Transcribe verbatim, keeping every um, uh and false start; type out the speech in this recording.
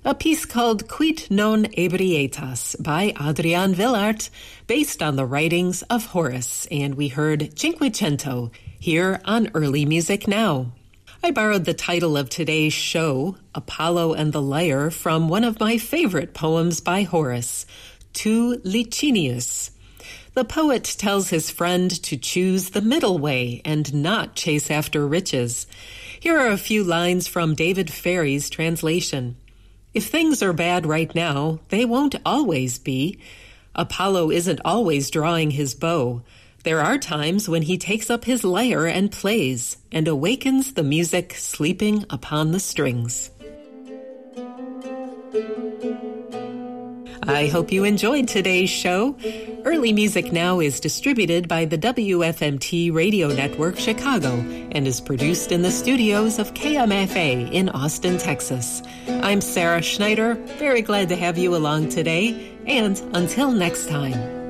a piece called Quid non ebrietas by Adrian Villart, based on the writings of Horace, and we heard Cinquecento here on Early Music Now. I borrowed the title of today's show, Apollo and the Lyre, from one of my favorite poems by Horace, To Licinius. The poet tells his friend to choose the middle way and not chase after riches. Here are a few lines from David Ferry's translation. If things are bad right now, they won't always be. Apollo isn't always drawing his bow. There are times when he takes up his lyre and plays, and awakens the music sleeping upon the strings. I hope you enjoyed today's show. Early Music Now is distributed by the W F M T Radio Network Chicago and is produced in the studios of K M F A in Austin, Texas. I'm Sarah Schneider, very glad to have you along today, and until next time.